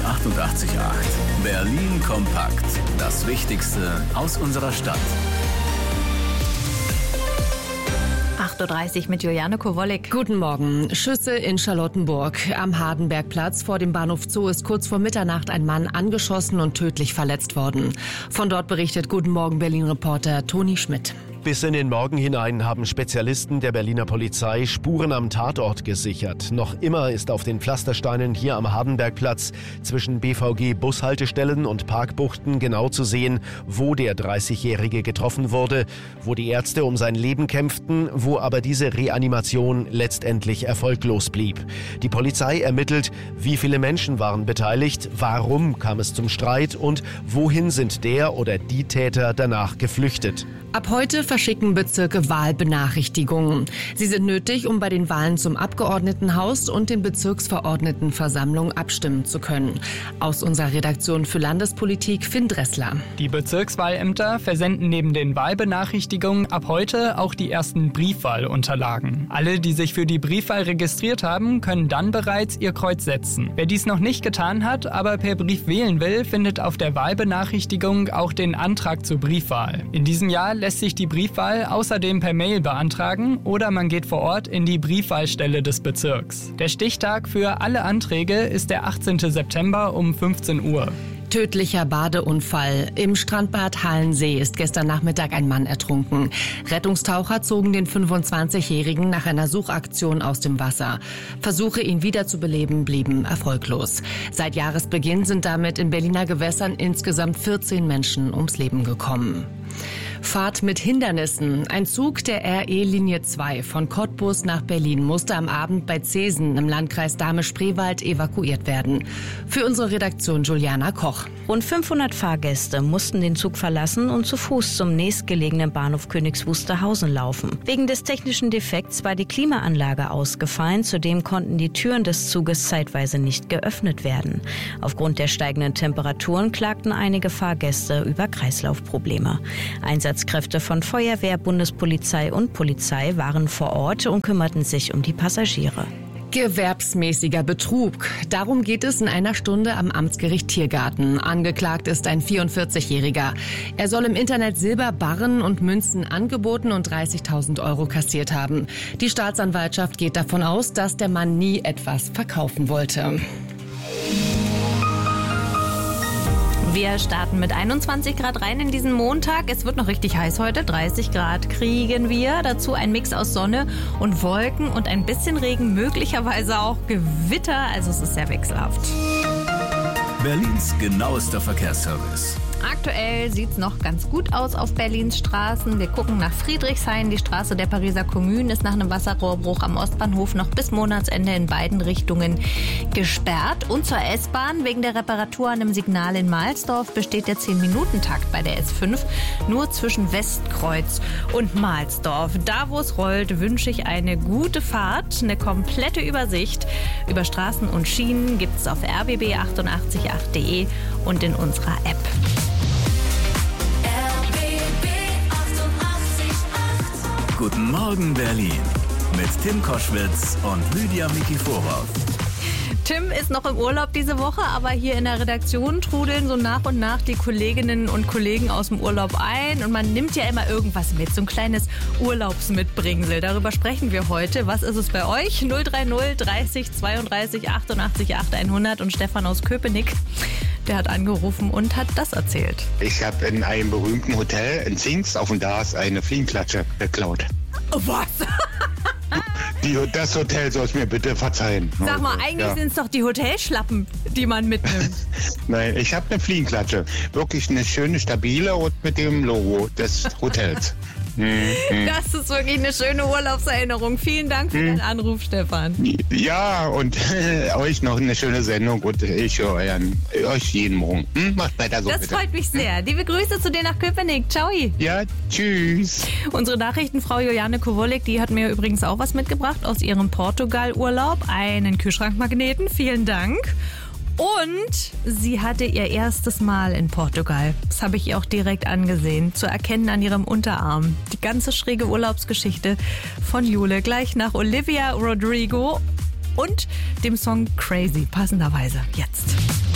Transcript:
88,8. Berlin kompakt. Das Wichtigste aus unserer Stadt. 8.30 Uhr mit Juliane Kowolek. Guten Morgen. Schüsse in Charlottenburg. Am Hardenbergplatz vor dem Bahnhof Zoo ist kurz vor Mitternacht ein Mann angeschossen und tödlich verletzt worden. Von dort berichtet Guten Morgen Berlin-Reporter Toni Schmidt. Bis in den Morgen hinein haben Spezialisten der Berliner Polizei Spuren am Tatort gesichert. Noch immer ist auf den Pflastersteinen hier am Hardenbergplatz zwischen BVG-Bushaltestellen und Parkbuchten genau zu sehen, wo der 30-Jährige getroffen wurde, wo die Ärzte um sein Leben kämpften, wo aber diese Reanimation letztendlich erfolglos blieb. Die Polizei ermittelt, wie viele Menschen waren beteiligt, warum kam es zum Streit und wohin sind der oder die Täter danach geflüchtet. Ab heute verschicken Bezirke Wahlbenachrichtigungen. Sie sind nötig, um bei den Wahlen zum Abgeordnetenhaus und den Bezirksverordnetenversammlungen abstimmen zu können. Aus unserer Redaktion für Landespolitik Finn Dressler. Die Bezirkswahlämter versenden neben den Wahlbenachrichtigungen ab heute auch die ersten Briefwahlunterlagen. Alle, die sich für die Briefwahl registriert haben, können dann bereits ihr Kreuz setzen. Wer dies noch nicht getan hat, aber per Brief wählen will, findet auf der Wahlbenachrichtigung auch den Antrag zur Briefwahl. In diesem Jahr lässt sich die Briefwahl außerdem per Mail beantragen oder man geht vor Ort in die Briefwahlstelle des Bezirks. Der Stichtag für alle Anträge ist der 18. September um 15 Uhr. Tödlicher Badeunfall. Im Strandbad Halensee ist gestern Nachmittag ein Mann ertrunken. Rettungstaucher zogen den 25-Jährigen nach einer Suchaktion aus dem Wasser. Versuche, ihn wiederzubeleben, blieben erfolglos. Seit Jahresbeginn sind damit in Berliner Gewässern insgesamt 14 Menschen ums Leben gekommen. Fahrt mit Hindernissen. Ein Zug der RE-Linie 2 von Cottbus nach Berlin musste am Abend bei Zeesen im Landkreis Dahme-Spreewald evakuiert werden. Für unsere Redaktion Juliana Koch. Rund 500 Fahrgäste mussten den Zug verlassen und zu Fuß zum nächstgelegenen Bahnhof Königs Wusterhausen laufen. Wegen des technischen Defekts war die Klimaanlage ausgefallen. Zudem konnten die Türen des Zuges zeitweise nicht geöffnet werden. Aufgrund der steigenden Temperaturen klagten einige Fahrgäste über Kreislaufprobleme. Einsatzkräfte von Feuerwehr, Bundespolizei und Polizei waren vor Ort und kümmerten sich um die Passagiere. Gewerbsmäßiger Betrug. Darum geht es in einer Stunde am Amtsgericht Tiergarten. Angeklagt ist ein 44-Jähriger. Er soll im Internet Silber, Barren und Münzen angeboten und 30.000 Euro kassiert haben. Die Staatsanwaltschaft geht davon aus, dass der Mann nie etwas verkaufen wollte. Wir starten mit 21 Grad rein in diesen Montag. Es wird noch richtig heiß heute. 30 Grad kriegen wir. Dazu ein Mix aus Sonne und Wolken und ein bisschen Regen, möglicherweise auch Gewitter. Also es ist sehr wechselhaft. Berlins genauester Verkehrsservice. Aktuell sieht es noch ganz gut aus auf Berlins Straßen. Wir gucken nach Friedrichshain. Die Straße der Pariser Kommune ist nach einem Wasserrohrbruch am Ostbahnhof noch bis Monatsende in beiden Richtungen gesperrt. Und zur S-Bahn. Wegen der Reparatur an einem Signal in Mahlsdorf besteht der 10-Minuten-Takt bei der S5 nur zwischen Westkreuz und Mahlsdorf. Da, wo es rollt, wünsche ich eine gute Fahrt. Eine komplette Übersicht über Straßen und Schienen gibt es auf rbb888.de und in unserer App. Guten Morgen Berlin mit Tim Koschwitz und Lydia Mikiforov. Tim ist noch im Urlaub diese Woche, aber hier in der Redaktion trudeln so nach und nach die Kolleginnen und Kollegen aus dem Urlaub ein. Und man nimmt ja immer irgendwas mit, so ein kleines Urlaubsmitbringsel. Darüber sprechen wir heute. Was ist es bei euch? 030 30 32 88 8100 und Stefan aus Köpenick, der hat angerufen und hat das erzählt. Ich habe in einem berühmten Hotel in Zingst auf dem Dars eine Fliegenklatsche geklaut. Was? Das Hotel soll es mir bitte verzeihen. Sag mal, eigentlich sind es doch die Hotelschlappen, die man mitnimmt. Nein, ich habe eine Fliegenklatsche. Wirklich eine schöne, stabile und mit dem Logo des Hotels. Das ist wirklich eine schöne Urlaubserinnerung. Vielen Dank für deinen Anruf, Stefan. Ja, und euch noch eine schöne Sendung und ich höre euch jeden Morgen. Macht weiter so, das bitte. freut mich sehr. Liebe Grüße zu dir nach Köpenick. Ciao. Ja, tschüss. Unsere Nachrichtenfrau Juliane Kowolek, die hat mir übrigens auch was mitgebracht aus ihrem Portugal-Urlaub. Einen Kühlschrankmagneten. Vielen Dank. Und sie hatte ihr erstes Mal in Portugal. Das habe ich ihr auch direkt angesehen. Zu erkennen an ihrem Unterarm. Die ganze schräge Urlaubsgeschichte von Jule. Gleich nach Olivia Rodrigo und dem Song Crazy. Passenderweise jetzt.